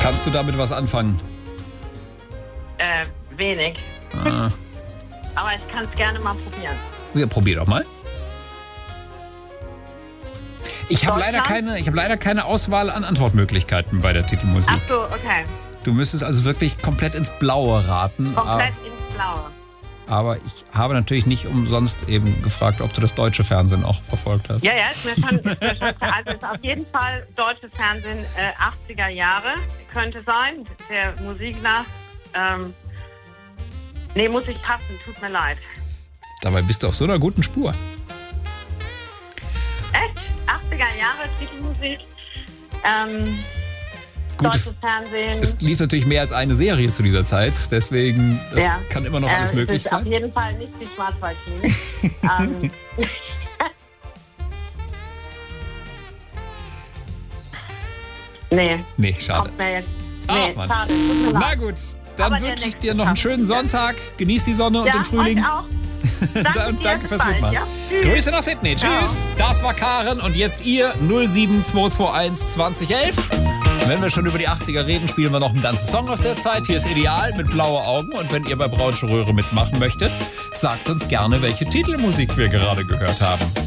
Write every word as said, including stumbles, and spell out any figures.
Kannst du damit was anfangen? Äh, wenig. Ah. Aber ich kann es gerne mal probieren. Ja, probier doch mal. Ich habe leider Deutschland? keine, ich habe leider keine Auswahl an Antwortmöglichkeiten bei der Titelmusik. Ach so, okay. Du müsstest also wirklich komplett ins Blaue raten. Komplett ins Blaue. Aber ich habe natürlich nicht umsonst eben gefragt, ob du das deutsche Fernsehen auch verfolgt hast. Ja, ja, ist mir schon, ist mir schon also ist auf jeden Fall deutsches Fernsehen äh, achtziger Jahre. Könnte sein, der Musik nach. Ähm, nee, muss ich passen, tut mir leid. Dabei bist du auf so einer guten Spur. Echt? achtziger Jahre Titelmusik. Ähm, Gut, es, deutsches Fernsehen. es lief natürlich mehr als eine Serie zu dieser Zeit, deswegen das Ja. kann immer noch alles äh, möglich es ist sein. auf jeden Fall nicht die Schwarzwaldklinik. ähm, nee, Nee, schade. kommt mir jetzt. Ach, Nee, Mann. schade, tut mir Na leid. gut, dann Aber der wünsche ich nächste dir noch einen schafft schönen es, ja. Sonntag. Genieß die Sonne und Ja, den Frühling. euch auch. Danke, Und dir, danke bis fürs bald, Mitmachen. ja? Tschüss. Grüße nach Sydney. Ciao. Tschüss. Das war Karen und jetzt ihr null sieben zwei zwei eins zwanzig elf. Wenn wir schon über die achtziger reden, spielen wir noch einen ganzen Song aus der Zeit. Hier ist Ideal mit blaue Augen. Und wenn ihr bei Braunsche Röhre mitmachen möchtet, sagt uns gerne, welche Titelmusik wir gerade gehört haben.